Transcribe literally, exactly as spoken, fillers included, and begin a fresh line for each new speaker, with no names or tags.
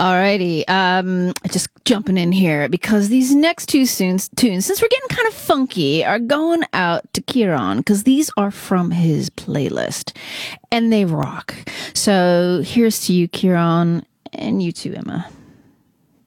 Alrighty, um, just jumping in here because these next two tunes, tunes, since we're getting kind of funky, are going out to Kieran because these are from his playlist and they rock. So here's to you, Kieran, and you too, Emma.